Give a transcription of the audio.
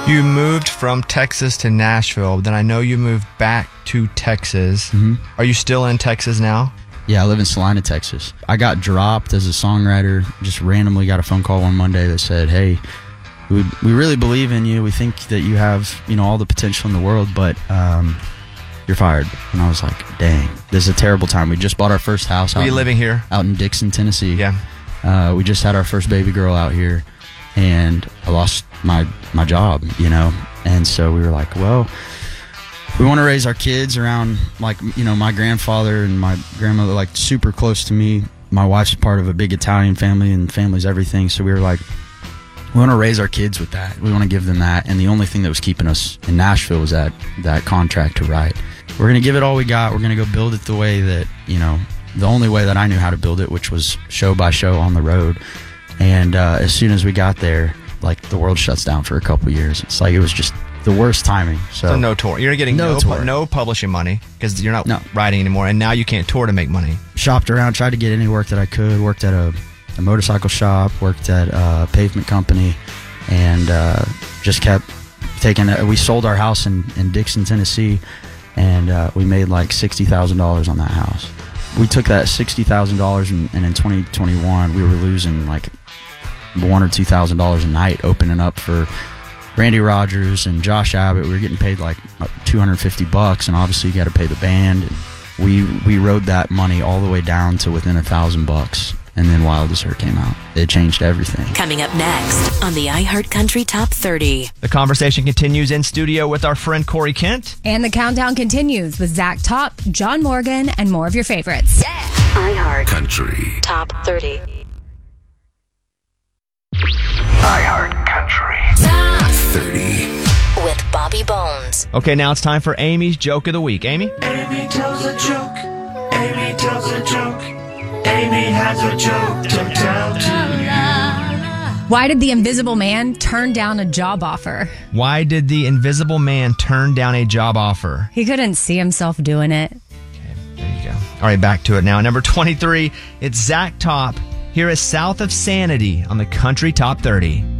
You moved from Texas to Nashville, then I know you moved back to Texas. Mm-hmm. Are you still in Texas now? Yeah, I live in Salina, Texas. I got dropped as a songwriter. Just randomly got a phone call one Monday that said, hey, we really believe in you. We think that you have, all the potential in the world, but you're fired. And I was like, dang, this is a terrible time. We just bought our first house. Were you living here? Out in Dixon, Tennessee. Yeah. We just had our first baby girl out here, and I lost my job, And so we were like, well, we want to raise our kids around, my grandfather and my grandmother, super close to me. My wife's part of a big Italian family, and family's everything. So we were like, we want to raise our kids with that. We want to give them that. And the only thing that was keeping us in Nashville was that contract to write. We're going to give it all we got. We're going to go build it the way that, the only way that I knew how to build it, which was show by show on the road. And as soon as we got there, the world shuts down for a couple years. It's it was just the worst timing. So no tour. You're getting no publishing money because you're not writing anymore, and now you can't tour to make money. Shopped around, tried to get any work that I could. Worked at a motorcycle shop, worked at a pavement company, and just kept taking it. We sold our house in Dixon, Tennessee, and we made $60,000 on that house. We took that $60,000 and in 2021 we were losing $1,000 or $2,000 a night opening up for Randy Rogers and Josh Abbott. We were getting paid $250, and obviously you got to pay the band. And we rode that money all the way down to within $1,000, and then Wild as Her came out. It changed everything. Coming up next on the iHeart Country Top 30. The conversation continues in studio with our friend Corey Kent. And the countdown continues with Zach Top, John Morgan, and more of your favorites. Yeah. iHeart Country Top 30. iHeart Country Top 30 with Bobby Bones. Okay, now it's time for Amy's Joke of the Week. Amy? Amy tells a joke. Amy tells a joke. Amy has a joke to tell to you. Why did the Invisible Man turn down a job offer? Why did the Invisible Man turn down a job offer? He couldn't see himself doing it. Okay, there you go. All right, back to it now. Number 23, it's Zach Top. Here is South of Sanity on the Country Top 30.